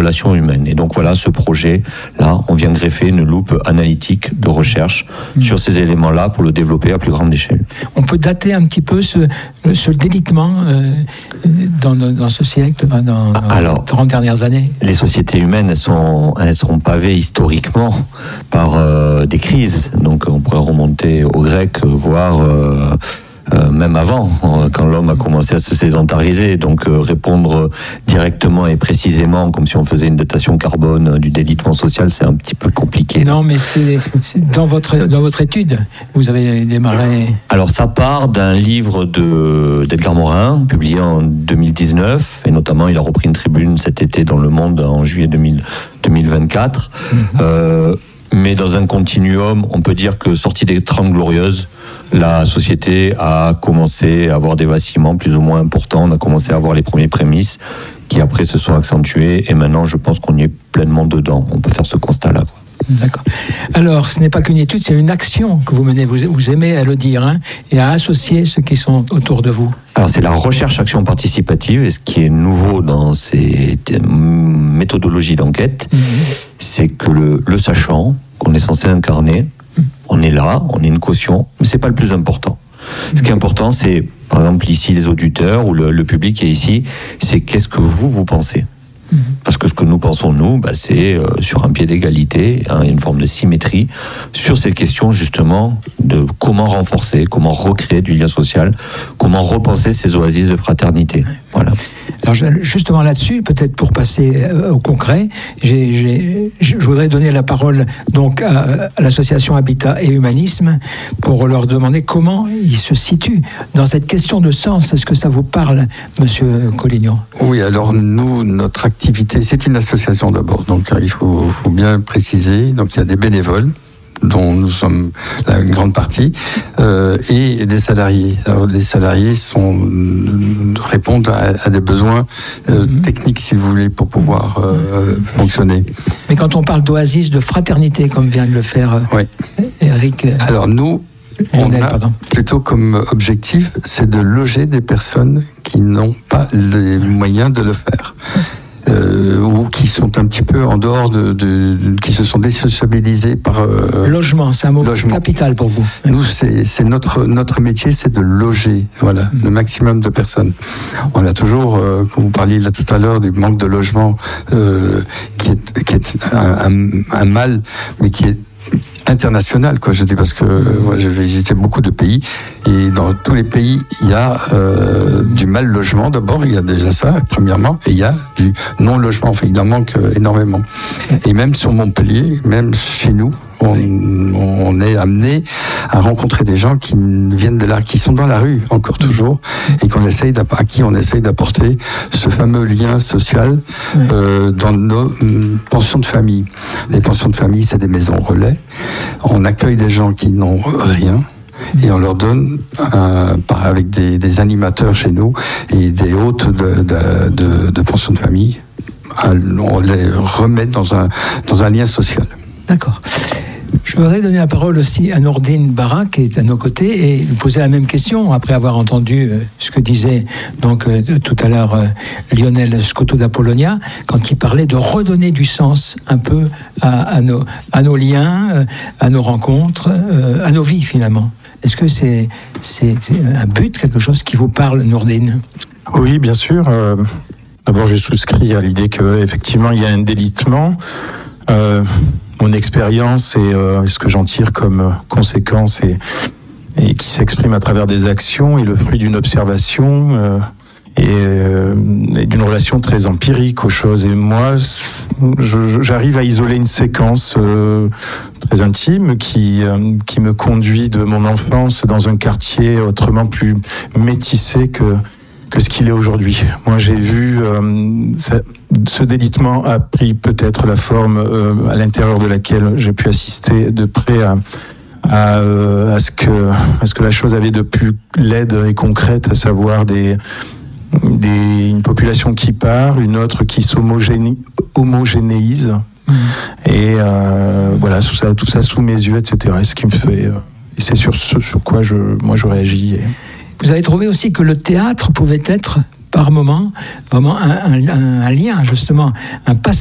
relations humaines. Et donc voilà, ce projet-là, on vient greffer une loupe analytique de recherche sur ces éléments-là pour le développer à plus grande échelle. On peut dater un petit peu ce délitement dans ce siècle, dans les 30 dernières années. Les sociétés humaines, elles sont pavées historiquement par des crises. Donc on pourrait remonter aux Grecs, voire même avant, quand l'homme a commencé à se sédentariser. Donc répondre directement et précisément, comme si on faisait une datation carbone du délitement social, c'est un petit peu compliqué. Non, mais c'est dans votre étude, vous avez démarré... Alors ça part d'un livre d'Edgar Morin, publié en 2019, et notamment il a repris une tribune cet été dans Le Monde en juillet 2024. Mais dans un continuum, on peut dire que sortie des 30 glorieuses, la société a commencé à avoir des vacillements plus ou moins importants. On a commencé à avoir les premiers prémices qui après se sont accentués. Et maintenant, je pense qu'on y est pleinement dedans. On peut faire ce constat-là, quoi. D'accord. Alors, ce n'est pas qu'une étude, c'est une action que vous menez. Vous aimez à le dire, et à associer ceux qui sont autour de vous. Alors, c'est la recherche-action participative. Et ce qui est nouveau dans ces méthodologies d'enquête, c'est que le sachant qu'on est censé incarner, on est là, on est une caution, mais c'est pas le plus important. Ce qui est important, c'est, par exemple, ici, les auditeurs ou le public qui est ici, c'est qu'est-ce que vous pensez. Parce que ce que nous pensons, nous, c'est sur un pied d'égalité, une forme de symétrie, sur cette question justement de comment renforcer, comment recréer du lien social, comment repenser ces oasis de fraternité. Voilà. Alors justement là-dessus, peut-être pour passer au concret, je voudrais donner la parole donc à l'association Habitat et Humanisme pour leur demander comment ils se situent dans cette question de sens. Est-ce que ça vous parle, Monsieur Collignon ? Oui, alors nous, notre activité, c'est une association d'abord, donc il faut bien préciser. Donc il y a des bénévoles, dont nous sommes là, une grande partie, et des salariés. Alors, les salariés répondent à des besoins techniques, si vous voulez, pour pouvoir fonctionner. Mais quand on parle d'oasis de fraternité, comme vient de le faire Eric... Alors nous, on a plutôt comme objectif, c'est de loger des personnes qui n'ont pas les moyens de le faire. Ou qui sont un petit peu en dehors qui se sont désociabilisés par... Logement, c'est un mot capital pour vous. Nous, c'est notre métier, c'est de loger, voilà, le maximum de personnes. On a toujours, quand vous parliez là tout à l'heure du manque de logement, qui est un mal, mais qui est international, quoi. Je dis parce que j'ai visité beaucoup de pays et dans tous les pays il y a du mal logement. D'abord, il y a déjà ça premièrement, et il y a du non logement. Enfin, il en manque énormément. Et même sur Montpellier, même chez nous, on est amené à rencontrer des gens qui viennent de là, qui sont dans la rue encore toujours, et à qui on essaye d'apporter ce fameux lien social dans nos pensions de famille. Les pensions de famille, c'est des maisons relais. On accueille des gens qui n'ont rien. Et on leur donne, avec des animateurs chez nous et des hôtes de pensions de famille, on les remet dans un lien social. D'accord. Je voudrais donner la parole aussi à Nourdine Barra, qui est à nos côtés, et lui poser la même question, après avoir entendu ce que disait donc tout à l'heure Lionel Scotto d'Apollonia, quand il parlait de redonner du sens un peu à nos liens, à nos rencontres, à nos vies finalement. Est-ce que c'est un but, quelque chose qui vous parle, Nourdine ? Oui, bien sûr. D'abord, j'ai souscrit à l'idée qu'effectivement, il y a un délitement. Mon expérience et ce que j'en tire comme conséquence et qui s'exprime à travers des actions est le fruit d'une observation et d'une relation très empirique aux choses. Et moi, j'arrive à isoler une séquence très intime qui me conduit de mon enfance dans un quartier autrement plus métissé que ce qu'il est aujourd'hui. Moi, j'ai vu ce délitement a pris peut-être la forme à l'intérieur de laquelle j'ai pu assister de près à ce que la chose avait de plus laide et concrète, à savoir une population qui part, une autre qui s'homogénéise. Et voilà, tout ça sous mes yeux, etc. Et ce qui me fait, et c'est sur quoi je réagis. Vous avez trouvé aussi que le théâtre pouvait être, par moment, vraiment un lien, justement, un passage